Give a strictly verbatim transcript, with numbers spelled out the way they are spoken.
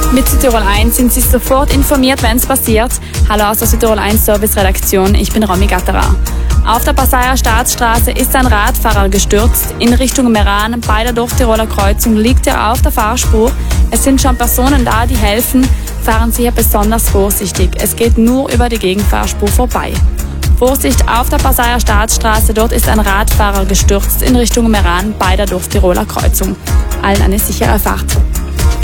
Mit Südtirol eins sind Sie sofort informiert, wenn es passiert. Hallo aus der Südtirol eins Service-Redaktion, ich bin Romy Gatterer. Auf der Passaia Staatsstraße ist ein Radfahrer gestürzt. In Richtung Meran bei der Dorftiroler Kreuzung liegt er auf der Fahrspur. Es sind schon Personen da, die helfen. Fahren Sie hier besonders vorsichtig. Es geht nur über die Gegenfahrspur vorbei. Vorsicht auf der Passaia Staatsstraße, dort ist ein Radfahrer gestürzt in Richtung Meran bei der Dorftiroler Kreuzung. Allen eine sichere Fahrt.